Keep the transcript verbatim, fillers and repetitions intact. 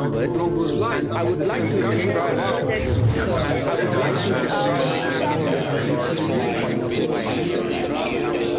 Robert, and I would like to describe I would like to describe from the point of view